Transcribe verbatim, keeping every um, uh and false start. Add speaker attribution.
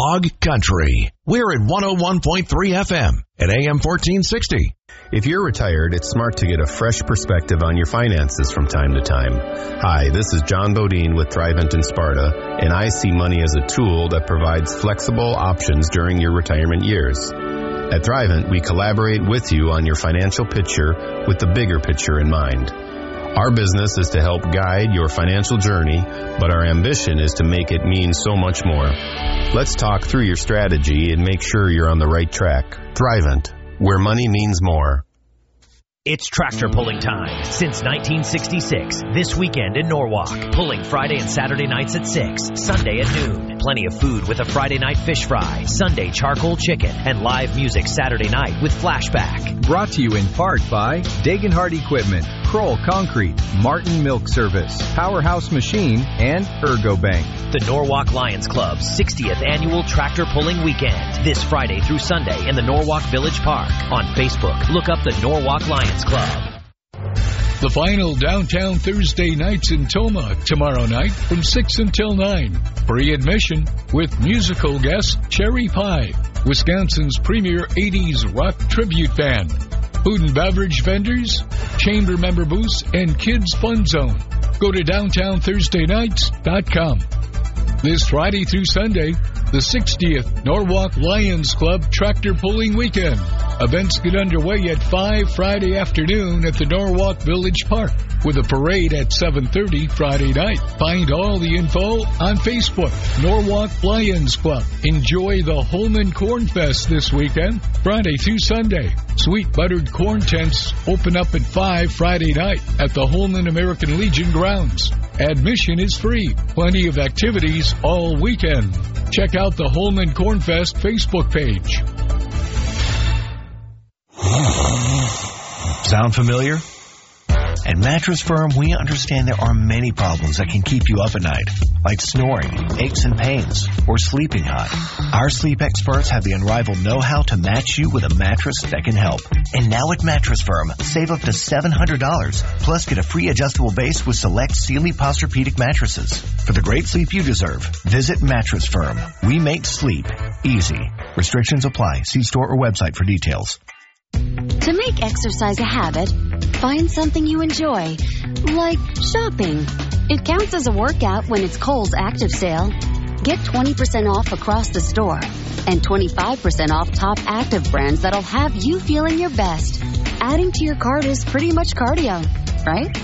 Speaker 1: Dog Country. We're at one oh one point three F M at A M fourteen sixty.
Speaker 2: If you're retired, it's smart to get a fresh perspective on your finances from time to time. Hi, this is John Bodine with Thrivent in Sparta, and I see money as a tool that provides flexible options during your retirement years. At Thrivent, we collaborate with you on your financial picture with the bigger picture in mind. Our business is to help guide your financial journey, but our ambition is to make it mean so much more. Let's talk through your strategy and make sure you're on the right track. Thrivent, where money means more.
Speaker 3: It's tractor pulling time. Since nineteen sixty-six, this weekend in Norwalk. Pulling Friday and Saturday nights at six, Sunday at noon. Plenty of food with a Friday night fish fry, Sunday charcoal chicken, and live music Saturday night with Flashback.
Speaker 4: Brought to you in part by Dagenhart Equipment, Kroll Concrete, Martin Milk Service, Powerhouse Machine, and Ergobank.
Speaker 3: The Norwalk Lions Club's sixtieth annual tractor pulling weekend. This Friday through Sunday in the Norwalk Village Park. On Facebook, look up the Norwalk Lions Club.
Speaker 5: The final Downtown Thursday nights in Toma tomorrow night from six until nine. Free admission with musical guest Cherry Pie, Wisconsin's premier eighties rock tribute band. Food and beverage vendors, chamber member booths, and kids fun zone. Go to downtown thursday nights dot com. This Friday through Sunday, the sixtieth Norwalk Lions Club Tractor Pulling Weekend. Events get underway at five Friday afternoon at the Norwalk Village Park with a parade at seven thirty Friday night. Find all the info on Facebook. Norwalk Lions Club. Enjoy the Holman Corn Fest this weekend, Friday through Sunday. Sweet buttered corn tents open up at five Friday night at the Holman American Legion grounds. Admission is free. Plenty of activities all weekend. Check out the Holman Corn Fest Facebook page.
Speaker 6: Sound familiar? At Mattress Firm, we understand there are many problems that can keep you up at night, like snoring, aches and pains, or sleeping hot. Our sleep experts have the unrivaled know-how to match you with a mattress that can help. And now at Mattress Firm, save up to seven hundred dollars, plus get a free adjustable base with select Sealy Posturepedic mattresses. For the great sleep you deserve, visit Mattress Firm. We make sleep easy. Restrictions apply. See store or website for details.
Speaker 7: To make exercise a habit, find something you enjoy, like shopping. It counts as a workout when it's Kohl's Active Sale. Get twenty percent off across the store and twenty-five percent off top active brands that'll have you feeling your best. Adding to your cart is pretty much cardio, right?